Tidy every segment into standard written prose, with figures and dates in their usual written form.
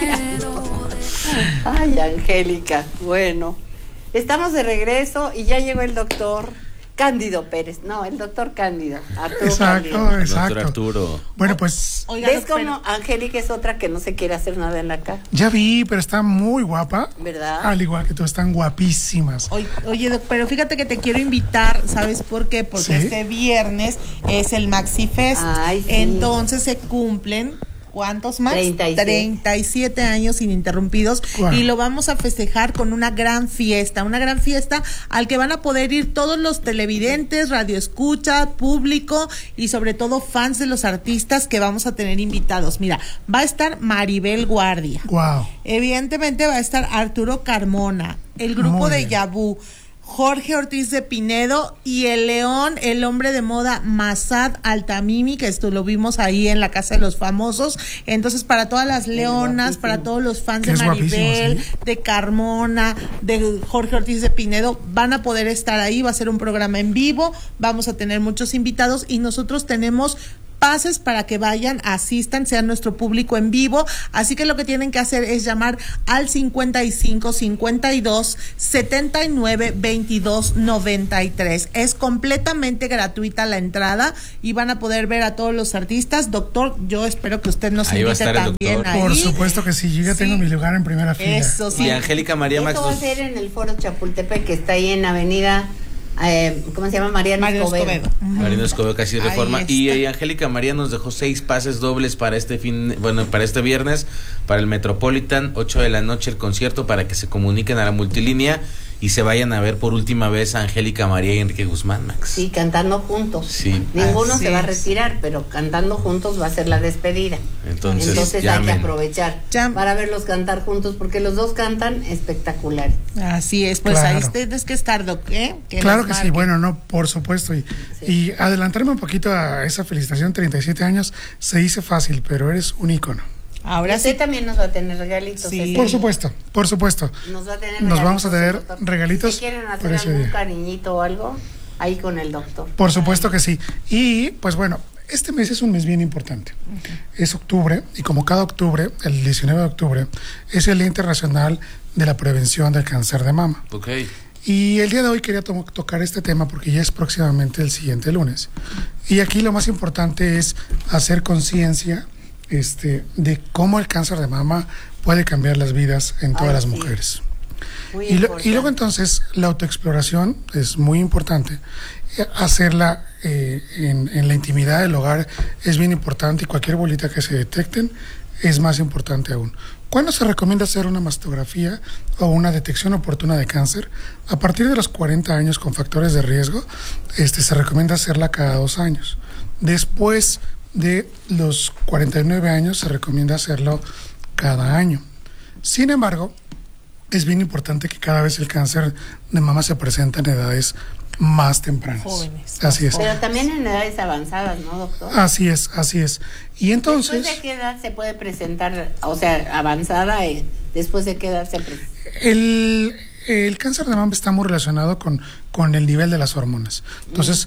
Ay, Angélica, bueno, estamos de regreso y ya llegó el doctor Cándido Pérez, no, el doctor Cándido, Arturo. Exacto. Doctor Arturo. Bueno, pues... Oiga, ¿ves cómo Angélica es otra que no se quiere hacer nada en la cara? Ya vi, pero está muy guapa. ¿Verdad? Al igual que tú, están guapísimas. Oye, Doc, pero fíjate que te quiero invitar, ¿sabes por qué? Porque ¿Sí? este viernes es el Maxi Fest. Ay, sí. Entonces se cumplen... ¿Cuántos más? 37 años ininterrumpidos. Wow. Y lo vamos a festejar con una gran fiesta al que van a poder ir todos los televidentes, radioescucha, público y sobre todo fans de los artistas que vamos a tener invitados. Mira, va a estar Maribel Guardia. Wow. Evidentemente va a estar Arturo Carmona, el grupo Muy de bien. Yabú, Jorge Ortiz de Pinedo y el león, el hombre de moda Masad Altamimi, que esto lo vimos ahí en la Casa de los Famosos. Entonces, para todas las leonas, para todos los fans de Maribel, ¿sí? de Carmona, de Jorge Ortiz de Pinedo, van a poder estar ahí. Va a ser un programa en vivo, vamos a tener muchos invitados y nosotros tenemos pases para que vayan, asistan, sean nuestro público en vivo. Así que lo que tienen que hacer es llamar al 55 52 79 22 93. Es completamente gratuita la entrada y van a poder ver a todos los artistas. Doctor, yo espero que usted nos invite también ahí. Por supuesto que sí, yo ya tengo mi lugar en primera fila. Eso sí. Y Angélica María Max. Esto va a ser en el Foro Chapultepec, que está ahí en Avenida... ¿cómo se llama? Mariano Escobedo. Mariano Escobedo, casi Reforma. Ahí Y está. Angélica María nos dejó 6 pases dobles para este para este viernes, para el Metropolitan, 8 de la noche el concierto, para que se comuniquen a la multilínea y se vayan a ver por última vez a Angélica María y Enrique Guzmán, Max. Sí, cantando juntos. Sí. Ninguno Así se va a es. retirar, pero cantando juntos va a ser la despedida. Entonces hay que llamen. aprovechar para verlos cantar juntos, porque los dos cantan espectacular. Así es, pues Claro. ahí tienes que estar, Doc, ¿eh? Claro nos que sí, marquen. bueno, no, por supuesto. Y adelantarme un poquito a esa felicitación, 37 años, se dice fácil, pero eres un ícono. Ahora Usted sí. también nos va a tener regalitos. Sí. ese Por día. supuesto, por supuesto. Nos va a tener Nos vamos a tener doctor. regalitos Si quieren por hacer ese algún día. cariñito o algo, ahí con el doctor. Por supuesto que sí. Y pues bueno, este mes es un mes bien importante. Es octubre y como cada octubre, el 19 de octubre, es el Día Internacional de la Prevención del Cáncer de Mama. Ok. Y el día de hoy quería tocar este tema porque ya es próximamente el siguiente lunes. Y aquí lo más importante es hacer conciencia de cómo el cáncer de mama puede cambiar las vidas en todas las mujeres. Muy Y importante. luego entonces la autoexploración es muy importante. Hacerla en la intimidad del hogar es bien importante y cualquier bolita que se detecten es más importante aún. ¿Cuándo se recomienda hacer una mastografía o una detección oportuna de cáncer? A partir de los 40 años con factores de riesgo, se recomienda hacerla cada 2 años. Después de los 49 años se recomienda hacerlo cada año. Sin embargo, es bien importante que cada vez el cáncer de mama se presenta en edades más tempranas. Jóvenes. Así es. Pero también en edades avanzadas, ¿no, doctor? Así es, así es. Y entonces, ¿Después de qué edad se puede presentar, o sea, avanzada, después de qué edad se presenta? el cáncer de mama está muy relacionado con el nivel de las hormonas. Entonces,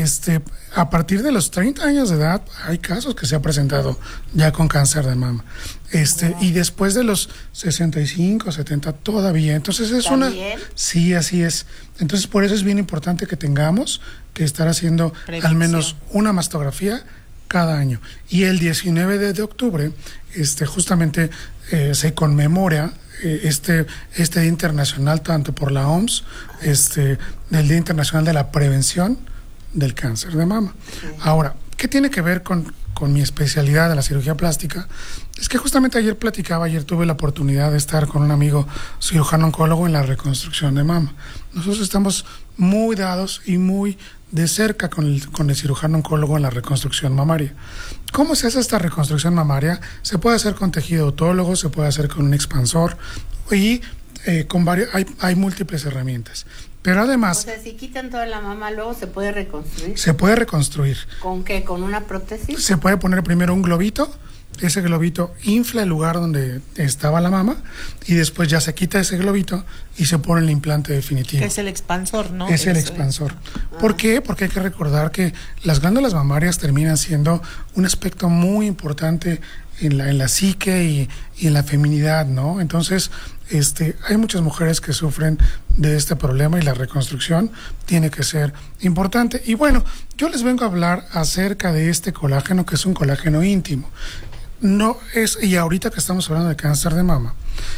a partir de los 30 años de edad hay casos que se ha presentado ya con cáncer de mama. Y después de los 65, 70 todavía. Entonces es ¿También? Sí, así es. Entonces por eso es bien importante que tengamos que estar haciendo al menos una mastografía cada año. Y el 19 de octubre, justamente se conmemora este Día Internacional, tanto por la OMS, del Día Internacional de la Prevención del Cáncer de Mama. Sí. Ahora, ¿qué tiene que ver con mi especialidad de la cirugía plástica? Es que justamente ayer tuve la oportunidad de estar con un amigo cirujano oncólogo en la reconstrucción de mama. Nosotros estamos muy dados y muy de cerca con el cirujano oncólogo en la reconstrucción mamaria. ¿Cómo se hace esta reconstrucción mamaria? Se puede hacer con tejido autólogo, se puede hacer con un expansor y hay múltiples herramientas. Pero además... O sea, si quitan toda la mama, luego se puede reconstruir. Se puede reconstruir. ¿Con qué? ¿Con una prótesis? Se puede poner primero un globito. Ese globito infla el lugar donde estaba la mama y después ya se quita ese globito y se pone el implante definitivo. Es el expansor, ¿no? Es el expansor. ¿Por qué? Porque hay que recordar que las glándulas mamarias terminan siendo un aspecto muy importante en la psique y en la feminidad, ¿no? Entonces, hay muchas mujeres que sufren de este problema y la reconstrucción tiene que ser importante. Y bueno, yo les vengo a hablar acerca de este colágeno, que es un colágeno íntimo. No es, y ahorita que estamos hablando de cáncer de mama,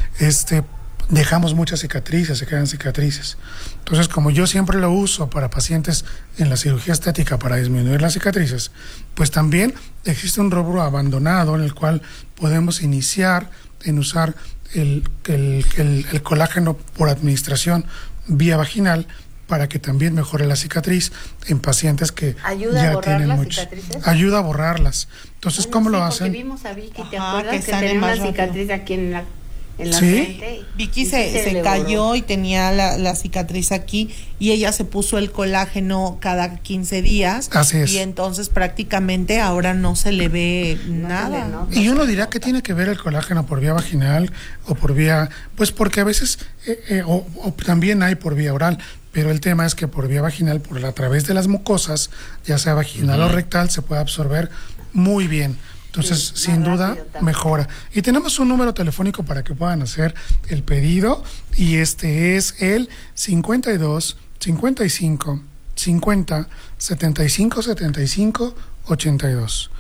dejamos muchas cicatrices, se quedan cicatrices. Entonces, como yo siempre lo uso para pacientes en la cirugía estética para disminuir las cicatrices, pues también existe un rubro abandonado en el cual podemos iniciar en usar el colágeno por administración vía vaginal para que también mejore la cicatriz en pacientes que ya tienen muchos. Ayuda a borrarlas. Entonces, bueno, ¿cómo lo hacen? Porque vimos a Vicky, ¿te acuerdas que tenía una cicatriz aquí en la frente? Vicky se cayó y tenía la cicatriz aquí y ella se puso el colágeno cada 15 días. Así es. Y entonces prácticamente ahora no se le ve nada. Y uno dirá que tiene que ver el colágeno por vía vaginal o por vía, pues porque a veces o también hay por vía oral, pero el tema es que por vía vaginal, a través de las mucosas, ya sea vaginal o rectal, se puede absorber muy bien. Entonces, sí, sin duda, mejora. Y tenemos un número telefónico para que puedan hacer el pedido, y este es el 52 55 50 75 75 82.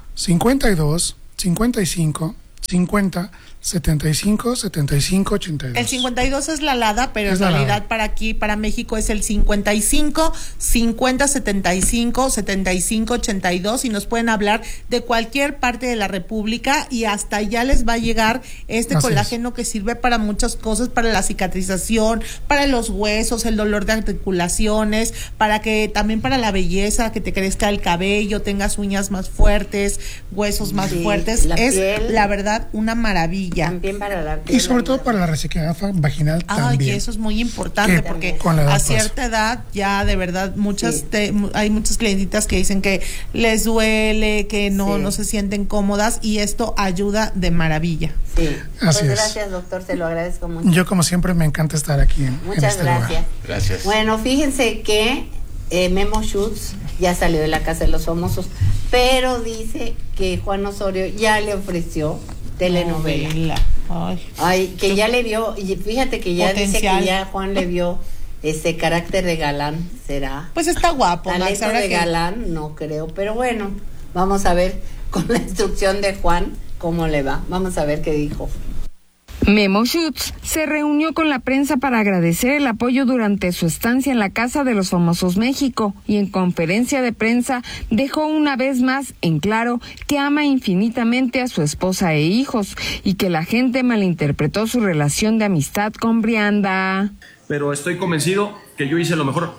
52 55 50 75 75 82. El 52 es la alada, pero en realidad para aquí, para México, es el 55 50 75 75 82, y nos pueden hablar de cualquier parte de la República y hasta allá les va a llegar este colágeno que sirve para muchas cosas, para la cicatrización, para los huesos, el dolor de articulaciones, también para la belleza, que te crezca el cabello, tengas uñas más fuertes, huesos más fuertes. Es piel, la verdad una maravilla. También para la piel, y sobre todo para la resequedad vaginal también. Y eso es muy importante, porque a cierta edad ya de verdad hay muchas clientitas que dicen que les duele, que no se sienten cómodas, y esto ayuda de maravilla. Sí, así es. Gracias, doctor, se lo agradezco mucho. Yo, como siempre, me encanta estar aquí en este lugar. Gracias. Bueno, fíjense que Memo Schutz ya salió de la Casa de los Famosos, pero dice que Juan Osorio ya le ofreció telenovela. Ay, que ya le vio, y fíjate que ya dice que ya Juan le vio ese carácter de galán. ¿Será? Pues está guapo, Max. Talento de galán, no creo, pero bueno, vamos a ver con la instrucción de Juan cómo le va. Vamos a ver qué dijo. Memo Schutz se reunió con la prensa para agradecer el apoyo durante su estancia en la Casa de los Famosos México, y en conferencia de prensa dejó una vez más en claro que ama infinitamente a su esposa e hijos, y que la gente malinterpretó su relación de amistad con Brianda. Pero estoy convencido que yo hice lo mejor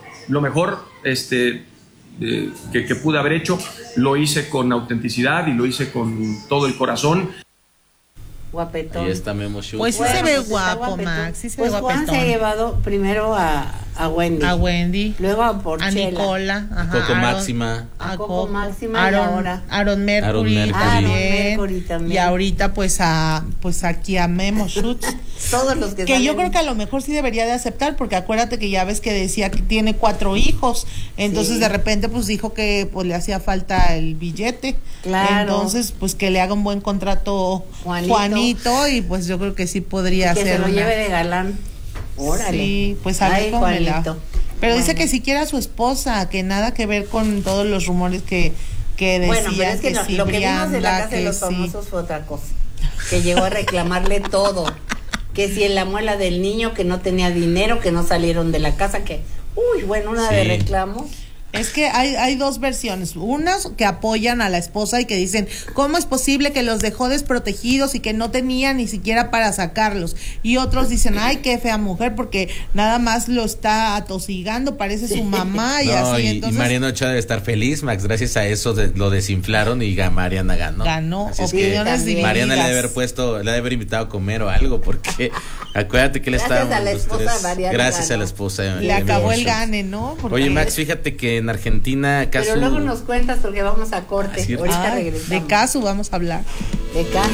que pude haber hecho. Lo hice con autenticidad y lo hice con todo el corazón. Guapetón. Ahí está Memo Schutz. Pues sí, se ve guapo, Max. Sí se ve guapetón. Juan se ha llevado primero a Wendy. Luego a Porchela. A Nicola. Coco Máxima. A Coco Máxima. Y ahora Aaron Mercury también. Y ahorita pues aquí a Memo Schutz. Todos los que yo creo que a lo mejor sí debería de aceptar, porque acuérdate que ya ves que decía que tiene 4 hijos. Entonces de repente pues dijo que pues le hacía falta el billete. Claro. Entonces pues que le haga un buen contrato Juanito, y pues yo creo que sí podría que ser. Que se lo lleve de galán. Órale. Sí, pues algo. Pero dice que si quiere a su esposa, que nada que ver con todos los rumores que decían. Bueno, pero es que lo que vimos de la Casa de los Famosos fue otra cosa. Que llegó a reclamarle todo. Que si en la muela del niño, que no tenía dinero, que no salieron de la casa, que una de reclamos. Es que hay dos versiones, unas que apoyan a la esposa y que dicen, ¿cómo es posible que los dejó desprotegidos y que no tenía ni siquiera para sacarlos? Y otros dicen, ay, qué fea mujer, porque nada más lo está atosigando, parece su mamá y así. Entonces, y Mariana Ochoa debe estar feliz, Max, gracias a eso lo desinflaron y Mariana ganó. Opiniones divididas. Mariana le debe haber invitado a comer o algo, porque acuérdate que le estábamos gracias a la esposa. Le acabó el gane, ¿no? Porque oye, Max, fíjate que en Argentina, Pero luego nos cuentas porque vamos a corte. Ahorita regresamos. De Casu vamos a hablar. De Casu.